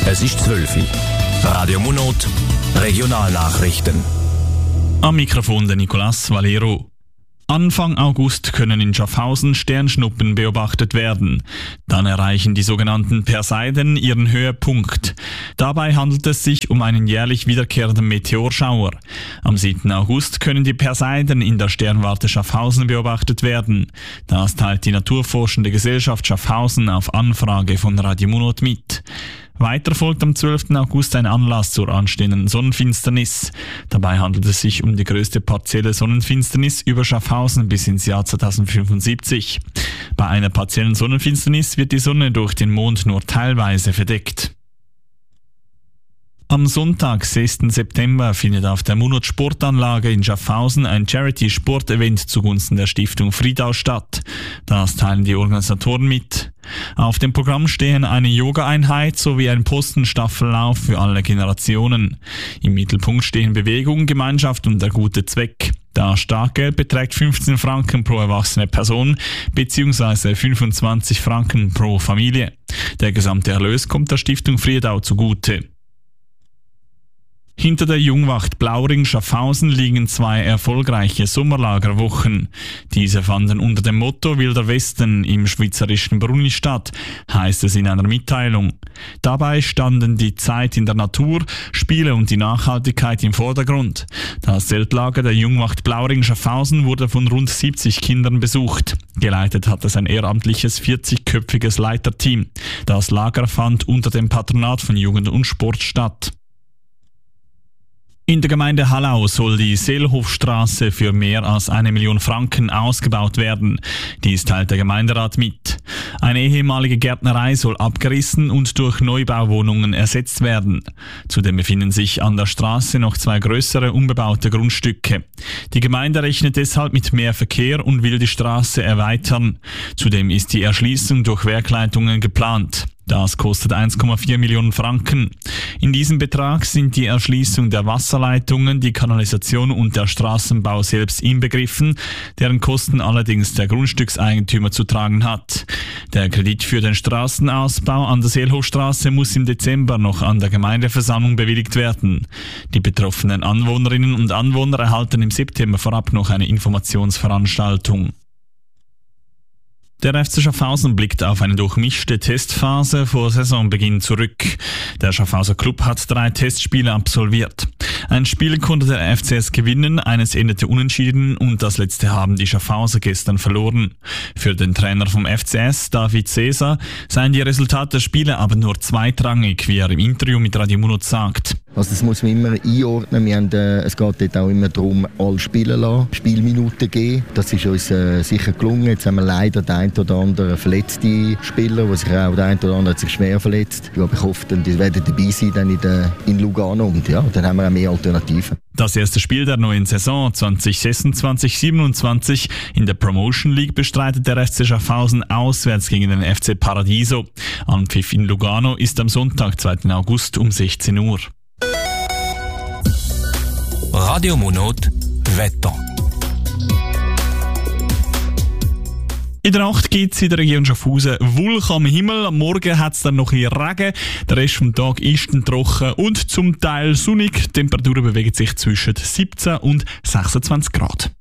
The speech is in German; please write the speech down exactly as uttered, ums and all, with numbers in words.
Es ist zwölf Uhr. Radio Monot, Regionalnachrichten. Am Mikrofon der Nicolas Valero. Anfang August können in Schaffhausen Sternschnuppen beobachtet werden. Dann erreichen die sogenannten Perseiden ihren Höhepunkt. Dabei handelt es sich um einen jährlich wiederkehrenden Meteorschauer. Am siebten August können die Perseiden in der Sternwarte Schaffhausen beobachtet werden. Das teilt die Naturforschende Gesellschaft Schaffhausen auf Anfrage von Radio Monot mit. Weiter folgt am zwölften August ein Anlass zur anstehenden Sonnenfinsternis. Dabei handelt es sich um die größte partielle Sonnenfinsternis über Schaffhausen bis ins Jahr zweitausendfünfundsiebzig. Bei einer partiellen Sonnenfinsternis wird die Sonne durch den Mond nur teilweise verdeckt. Am Sonntag, sechsten September, findet auf der Monot Sportanlage in Schaffhausen ein Charity-Sport-Event zugunsten der Stiftung Friedau statt. Das teilen die Organisatoren mit. Auf dem Programm stehen eine Yoga-Einheit sowie ein Postenstaffellauf für alle Generationen. Im Mittelpunkt stehen Bewegung, Gemeinschaft und der gute Zweck. Das Startgeld beträgt fünfzehn Franken pro erwachsene Person bzw. fünfundzwanzig Franken pro Familie. Der gesamte Erlös kommt der Stiftung Friedau zugute. Hinter der Jungwacht Blauring Schaffhausen liegen zwei erfolgreiche Sommerlagerwochen. Diese fanden unter dem Motto Wilder Westen im schweizerischen Brunni statt, heißt es in einer Mitteilung. Dabei standen die Zeit in der Natur, Spiele und die Nachhaltigkeit im Vordergrund. Das Zeltlager der Jungwacht Blauring Schaffhausen wurde von rund siebzig Kindern besucht. Geleitet hat es ein ehrenamtliches vierzigköpfiges Leiterteam. Das Lager fand unter dem Patronat von Jugend und Sport statt. In der Gemeinde Hallau soll die Seelhofstraße für mehr als eine Million Franken ausgebaut werden. Dies teilt der Gemeinderat mit. Eine ehemalige Gärtnerei soll abgerissen und durch Neubauwohnungen ersetzt werden. Zudem befinden sich an der Straße noch zwei größere unbebaute Grundstücke. Die Gemeinde rechnet deshalb mit mehr Verkehr und will die Straße erweitern. Zudem ist die Erschließung durch Werkleitungen geplant. Das kostet eins Komma vier Millionen Franken. In diesem Betrag sind die Erschließung der Wasserleitungen, die Kanalisation und der Straßenbau selbst inbegriffen, deren Kosten allerdings der Grundstückseigentümer zu tragen hat. Der Kredit für den Straßenausbau an der Seelhofstraße muss im Dezember noch an der Gemeindeversammlung bewilligt werden. Die betroffenen Anwohnerinnen und Anwohner erhalten im September vorab noch eine Informationsveranstaltung. Der F C Schaffhausen blickt auf eine durchmischte Testphase vor Saisonbeginn zurück. Der Schaffhauser Club hat drei Testspiele absolviert. Ein Spiel konnte der F C S gewinnen, eines endete unentschieden und das letzte haben die Schaffhauser gestern verloren. Für den Trainer vom F C S, David Cesar, seien die Resultate der Spiele aber nur zweitrangig, wie er im Interview mit Radio Monot sagt. Also das muss man immer einordnen. Wir haben, äh, es geht dort auch immer darum, alle spielen lassen, Spielminuten geben. Das ist uns äh, sicher gelungen. Jetzt haben wir leider den einen oder anderen verletzten Spieler, der sich auch der eine oder andere hat sich schwer verletzt. Ja, ich hoffe, die werden dabei sein dann in, der, in Lugano und ja, dann haben wir auch mehr Alternativen. Das erste Spiel der neuen Saison zwanzig sechsundzwanzig siebenundzwanzig in der Promotion League bestreitet der F C Schaffhausen auswärts gegen den F C Paradiso. Anpfiff in Lugano ist am Sonntag, zweiten August um sechzehn Uhr. Radio Monot, Wetter. In der Nacht gibt es in der Region Schaffhausen Wolken am Himmel. Am Morgen hat es dann noch ein Regen. Der Rest des Tages ist dann trocken und zum Teil sonnig. Die Temperaturen bewegen sich zwischen siebzehn und sechsundzwanzig Grad.